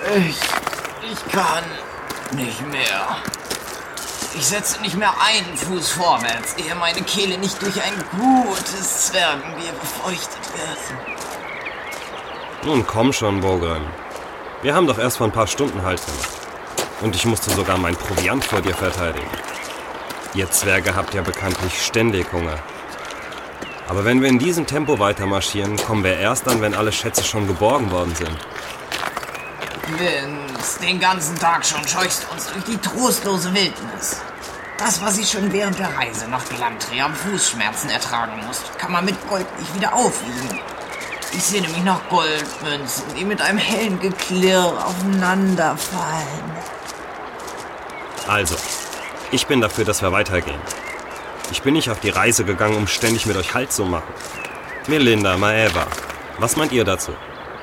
Ich kann nicht mehr. Ich setze nicht mehr einen Fuß vorwärts, ehe meine Kehle nicht durch ein gutes Zwergenbier befeuchtet wird. Nun komm schon, Bogrim. Wir haben doch erst vor ein paar Stunden Halt gemacht. Und ich musste sogar mein Proviant vor dir verteidigen. Ihr Zwerge habt ja bekanntlich ständig Hunger. Aber wenn wir in diesem Tempo weiter marschieren, kommen wir erst an, wenn alle Schätze schon geborgen worden sind. Vince, den ganzen Tag schon scheuchst uns durch die trostlose Wildnis. Das, was ich schon während der Reise nach Glantri am Fußschmerzen ertragen muss, kann man mit Gold nicht wieder aufwiegen. Ich sehe nämlich noch Goldmünzen, die mit einem hellen Geklirr aufeinanderfallen. Also, ich bin dafür, dass wir weitergehen. Ich bin nicht auf die Reise gegangen, um ständig mit euch Halt zu machen. Melinda, Maeva, was meint ihr dazu?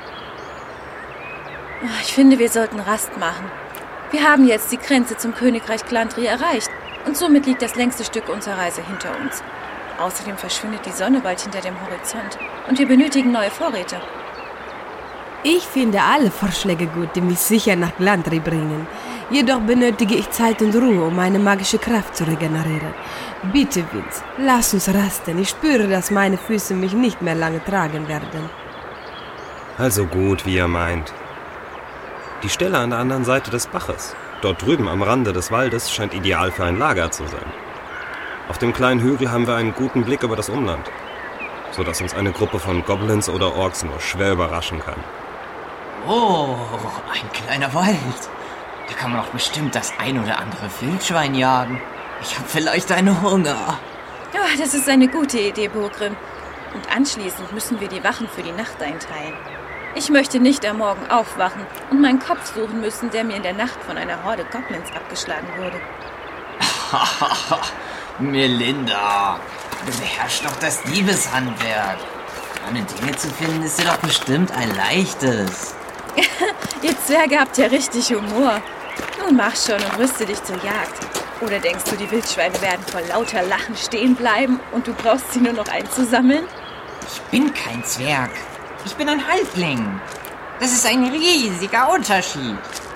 Ich finde, wir sollten Rast machen. Wir haben jetzt die Grenze zum Königreich Glantri erreicht und somit liegt das längste Stück unserer Reise hinter uns. Außerdem verschwindet die Sonne bald hinter dem Horizont und wir benötigen neue Vorräte. Ich finde alle Vorschläge gut, die mich sicher nach Glantri bringen. Jedoch benötige ich Zeit und Ruhe, um meine magische Kraft zu regenerieren. Bitte, Vince, lass uns rasten. Ich spüre, dass meine Füße mich nicht mehr lange tragen werden. Also gut, wie ihr meint. Die Stelle an der anderen Seite des Baches, dort drüben am Rande des Waldes, scheint ideal für ein Lager zu sein. Auf dem kleinen Hügel haben wir einen guten Blick über das Umland, sodass uns eine Gruppe von Goblins oder Orks nur schwer überraschen kann. Oh, ein kleiner Wald. Da kann man doch bestimmt das ein oder andere Wildschwein jagen. Ich habe vielleicht einen Hunger. Ja, das ist eine gute Idee, Bogrim. Und anschließend müssen wir die Wachen für die Nacht einteilen. Ich möchte nicht am Morgen aufwachen und meinen Kopf suchen müssen, der mir in der Nacht von einer Horde Goblins abgeschlagen wurde. Melinda, du beherrschst doch das Diebeshandwerk. Kleine Dinge zu finden ist dir doch bestimmt ein leichtes. Ihr Zwerge habt ja richtig Humor. Nun mach schon und rüste dich zur Jagd. Oder denkst du, die Wildschweine werden vor lauter Lachen stehen bleiben und du brauchst sie nur noch einzusammeln? Ich bin kein Zwerg. Ich bin ein Halbling. Das ist ein riesiger Unterschied.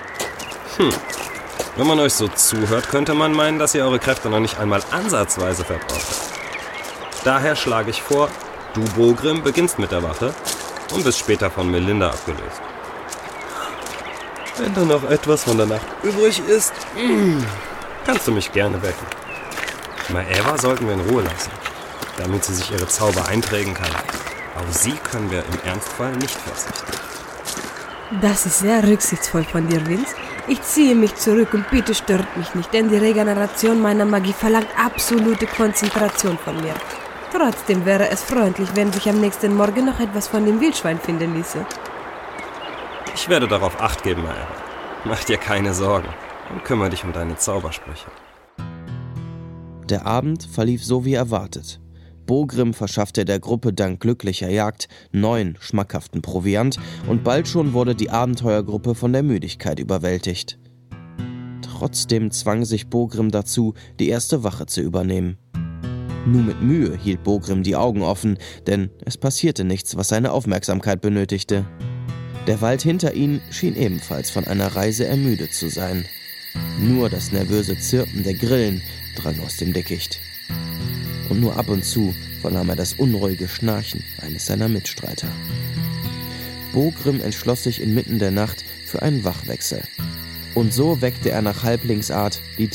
Wenn man euch so zuhört, könnte man meinen, dass ihr eure Kräfte noch nicht einmal ansatzweise verbraucht habt. Daher schlage ich vor, du, Bogrim, beginnst mit der Wache und bist später von Melinda abgelöst. Wenn da noch etwas von der Nacht übrig ist, kannst du mich gerne wecken. Maeva sollten wir in Ruhe lassen, damit sie sich ihre Zauber einprägen kann. Auf sie können wir im Ernstfall nicht verzichten. Das ist sehr rücksichtsvoll von dir, Vince. Ich ziehe mich zurück und bitte stört mich nicht, denn die Regeneration meiner Magie verlangt absolute Konzentration von mir. Trotzdem wäre es freundlich, wenn sich am nächsten Morgen noch etwas von dem Wildschwein finden ließe. Ich werde darauf Acht geben, Maeva. Mach dir keine Sorgen und kümmere dich um deine Zaubersprüche. Der Abend verlief so wie erwartet. Bogrim verschaffte der Gruppe dank glücklicher Jagd neuen, schmackhaften Proviant und bald schon wurde die Abenteuergruppe von der Müdigkeit überwältigt. Trotzdem zwang sich Bogrim dazu, die erste Wache zu übernehmen. Nur mit Mühe hielt Bogrim die Augen offen, denn es passierte nichts, was seine Aufmerksamkeit benötigte. Der Wald hinter ihnen schien ebenfalls von einer Reise ermüdet zu sein. Nur das nervöse Zirpen der Grillen drang aus dem Dickicht. Und nur ab und zu vernahm er das unruhige Schnarchen eines seiner Mitstreiter. Bogrim entschloss sich inmitten der Nacht für einen Wachwechsel. Und so weckte er nach Halblingsart die